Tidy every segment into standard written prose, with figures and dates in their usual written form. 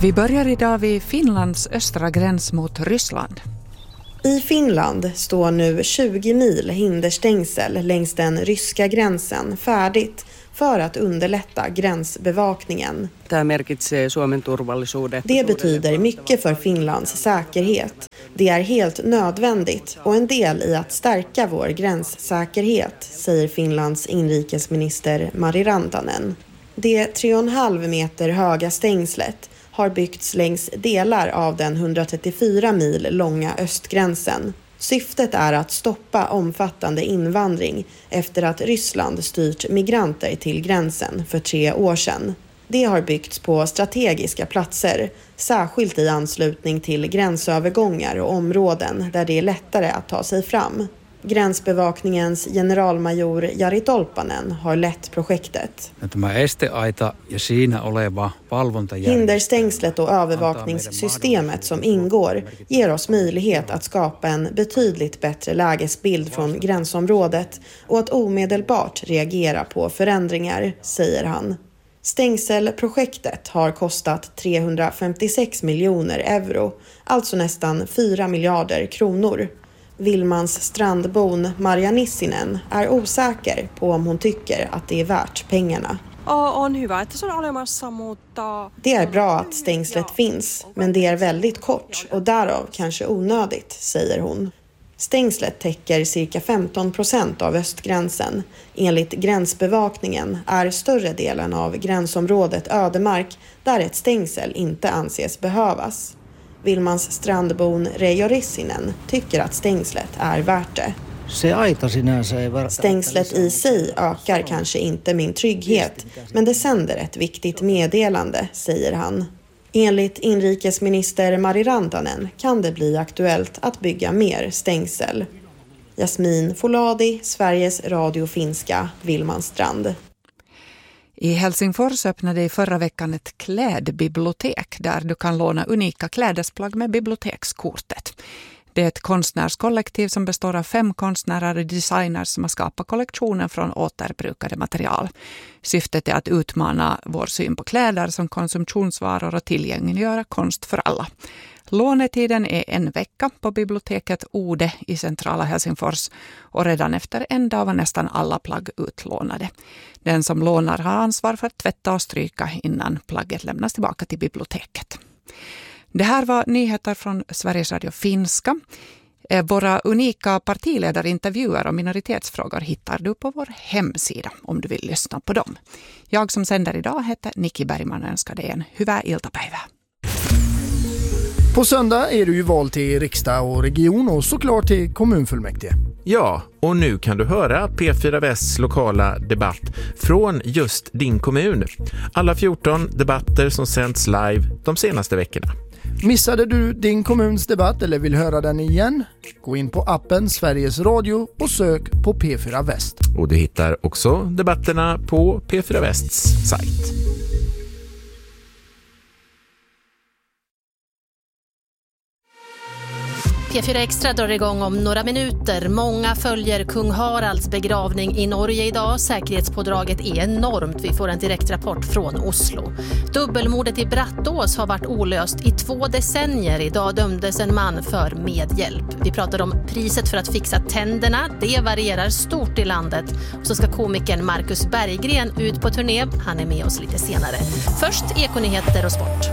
Vi börjar idag vid Finlands östra gräns mot Ryssland. I Finland står nu 20 mil hinderstängsel längs den ryska gränsen färdigt för att underlätta gränsbevakningen. Det betyder mycket för Finlands säkerhet. Det är helt nödvändigt och en del i att stärka vår gränssäkerhet, säger Finlands inrikesminister Mari Rantanen. Det 3,5 meter höga stängslet har byggts längs delar av den 134 mil långa östgränsen. Syftet är att stoppa omfattande invandring efter att Ryssland styrt migranter till gränsen för 3 år sedan. Det har byggts på strategiska platser, särskilt i anslutning till gränsövergångar och områden där det är lättare att ta sig fram. Gränsbevakningens generalmajor Jari Tolppanen har lett projektet. Hinderstängslet och övervakningssystemet som ingår ger oss möjlighet att skapa en betydligt bättre lägesbild från gränsområdet och att omedelbart reagera på förändringar, säger han. Stängselprojektet har kostat 356 miljoner euro, alltså nästan 4 miljarder kronor. Vilmans strandbon Marja Nissinen är osäker på om hon tycker att det är värt pengarna. Det är bra att stängslet finns, men det är väldigt kort och därav kanske onödigt, säger hon. Stängslet täcker cirka 15% av östgränsen. Enligt gränsbevakningen är större delen av gränsområdet ödemark där ett stängsel inte anses behövas. Vilmans strandbon Reijo Rissinen tycker att stängslet är värt det. Stängslet i sig ökar kanske inte min trygghet, men det sänder ett viktigt meddelande, säger han. Enligt inrikesminister Mari Rantanen kan det bli aktuellt att bygga mer stängsel. Jasmin Foladi, Sveriges Radio Finska, Vilmanstrand. I Helsingfors öppnade i förra veckan ett klädbibliotek där du kan låna unika klädesplagg med bibliotekskortet. Det är ett konstnärskollektiv som består av 5 konstnärer och designers som har skapat kollektionen från återbrukade material. Syftet är att utmana vår syn på kläder som konsumtionsvaror och tillgängliggöra konst för alla. Lånetiden är 1 vecka på biblioteket Ode i centrala Helsingfors och redan efter en dag var nästan alla plagg utlånade. Den som lånar har ansvar för att tvätta och stryka innan plagget lämnas tillbaka till biblioteket. Det här var nyheter från Sveriges Radio Finska. Våra unika partiledarintervjuer och minoritetsfrågor hittar du på vår hemsida om du vill lyssna på dem. Jag som sänder idag heter Nikki Bergman och önskar dig en hyvä iltapäivä. På söndag är du ju val till riksdag och region och såklart till kommunfullmäktige. Ja, och nu kan du höra P4 Västs lokala debatt från just din kommun. Alla 14 debatter som sänds live de senaste veckorna. Missade du din kommuns debatt eller vill höra den igen? Gå in på appen Sveriges Radio och sök på P4 Väst. Och du hittar också debatterna på P4 Västs sajt. P4 Extra drar igång om några minuter. Många följer kung Haralds begravning i Norge idag. Säkerhetspådraget är enormt. Vi får en direktrapport från Oslo. Dubbelmordet i Brattås har varit olöst i 2 decennier. Idag dömdes en man för medhjälp. Vi pratar om priset för att fixa tänderna. Det varierar stort i landet. Och så ska komikern Marcus Berggren ut på turné. Han är med oss lite senare. Först ekonyheter och sport.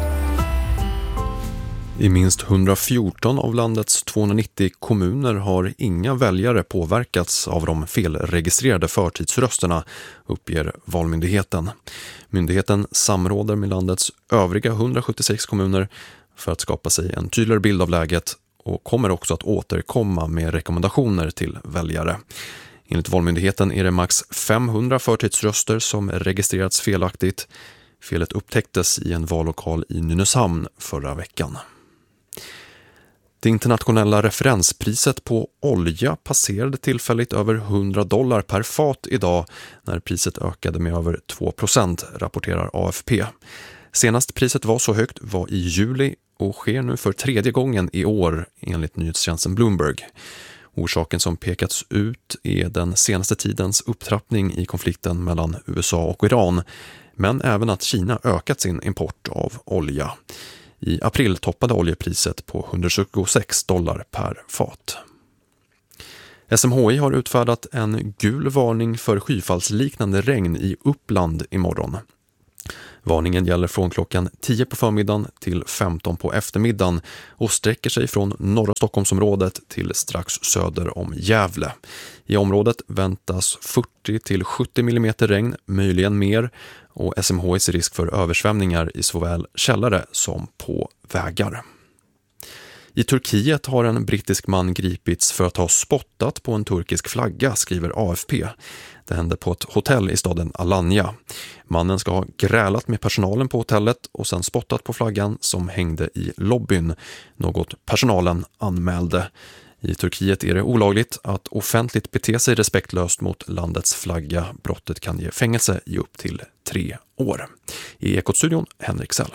I minst 114 av landets 290 kommuner har inga väljare påverkats av de felregistrerade förtidsrösterna, uppger Valmyndigheten. Myndigheten samråder med landets övriga 176 kommuner för att skapa sig en tydligare bild av läget och kommer också att återkomma med rekommendationer till väljare. Enligt Valmyndigheten är det max 500 förtidsröster som registrerats felaktigt. Felet upptäcktes i en vallokal i Nynäshamn förra veckan. Det internationella referenspriset på olja passerade tillfälligt över $100 per fat idag när priset ökade med över 2%, rapporterar AFP. Senast priset var så högt var i juli och sker nu för 3:e gången i år enligt nyhetstjänsten Bloomberg. Orsaken som pekats ut är den senaste tidens upptrappning i konflikten mellan USA och Iran, men även att Kina ökat sin import av olja. I april toppade oljepriset på $126 per fat. SMHI har utfärdat en gul varning för skyfallsliknande regn i Uppland imorgon. Varningen gäller från klockan 10 på förmiddagen till 15 på eftermiddagen och sträcker sig från norra Stockholmsområdet till strax söder om Gävle. I området väntas 40-70 mm regn, möjligen mer, och SMHIs risk för översvämningar i såväl källare som på vägar. I Turkiet har en brittisk man gripits för att ha spottat på en turkisk flagga, skriver AFP. Det hände på ett hotell i staden Alanya. Mannen ska ha grälat med personalen på hotellet och sen spottat på flaggan som hängde i lobbyn, något personalen anmälde. I Turkiet är det olagligt att offentligt bete sig respektlöst mot landets flagga. Brottet kan ge fängelse i upp till 3 år. I Ekot-studion, Henrik Sell.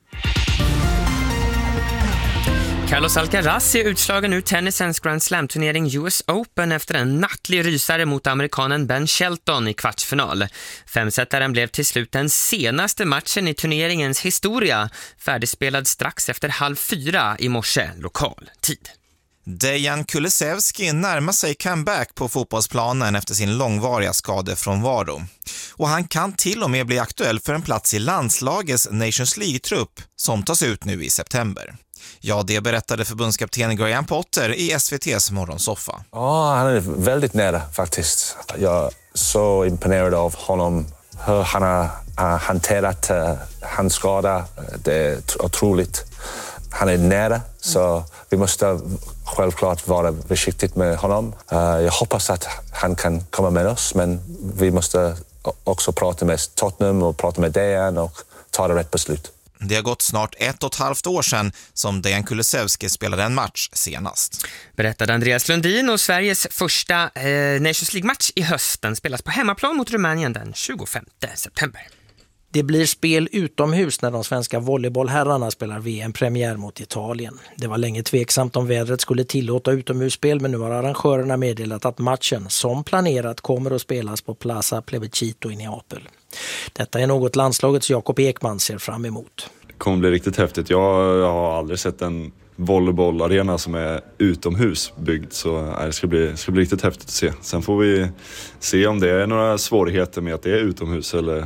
Carlos Alcaraz är utslagen ur tennisens Grand Slam-turnering US Open efter en nattlig rysare mot amerikanen Ben Shelton i kvartsfinal. Femsättaren blev till slut den senaste matchen i turneringens historia, färdigspelad strax efter 3:30 i morse, lokal tid. Dejan Kulusevski närmar sig comeback på fotbollsplanen efter sin långvariga skadefrånvaro. Och han kan till och med bli aktuell för en plats i landslagets Nations League-trupp som tas ut nu i september. Ja, det berättade förbundskapten Graham Potter i SVT:s morgonsoffa. Ja, han är väldigt nära faktiskt. Jag är så imponerad av honom, hur han har hanterat hans skada. Det är otroligt. Han är nära, så vi måste självklart vara försiktiga med honom. Jag hoppas att han kan komma med oss, men vi måste också prata med Tottenham och prata med Dejan och ta det rätt beslut. Det har gått snart 1,5 år sedan som Dejan Kulusevski spelade en match senast. Berättade Andreas Lundin, och Sveriges första Nations League-match i hösten spelas på hemmaplan mot Rumänien den 25 september. Det blir spel utomhus när de svenska volleybollherrarna spelar VM-premiär mot Italien. Det var länge tveksamt om vädret skulle tillåta utomhusspel, men nu har arrangörerna meddelat att matchen som planerat kommer att spelas på Plaza Plebiscito i Neapel. Detta är något landslagets Jakob Ekman ser fram emot. Det kommer bli riktigt häftigt. Jag har aldrig sett en volleybollarena som är utomhusbyggd, så det ska bli riktigt häftigt att se. Sen får vi se om det är några svårigheter med att det är utomhus eller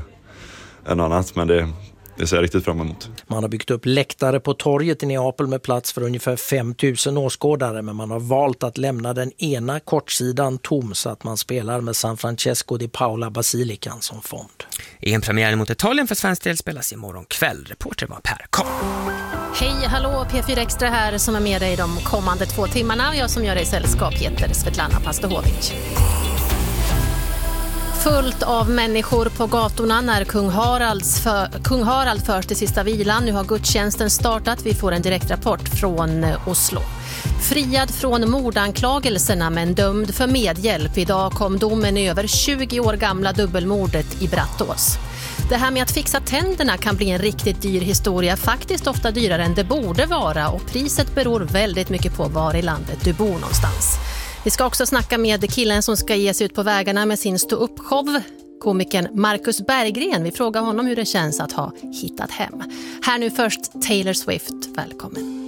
en annat, men det ser jag riktigt fram emot. Man har byggt upp läktare på torget i Neapel med plats för ungefär 5 000 åskådare, men man har valt att lämna den ena kortsidan tom så att man spelar med San Francesco di Paola Basilikan som fond. EM-premiären mot Italien för svensk del spelas imorgon kväll. Reporter var Per Karl. Hej, hallå, P4 Extra här som är med dig de kommande 2 timmarna. Jag som gör dig sällskap heter Svetlana Pastohovic. Fullt av människor på gatorna när kung Harald förs till sista vilan. Nu har gudstjänsten startat. Vi får en direktrapport från Oslo. Friad från mordanklagelserna men dömd för medhjälp. Idag kom domen över 20 år gamla dubbelmordet i Brattås. Det här med att fixa tänderna kan bli en riktigt dyr historia. Faktiskt ofta dyrare än det borde vara. Och priset beror väldigt mycket på var i landet du bor någonstans. Vi ska också snacka med killen som ska ge sig ut på vägarna med sin stå-upp-show. Komikern Marcus Berggren. Vi frågar honom hur det känns att ha hittat hem. Här nu först Taylor Swift. Välkommen.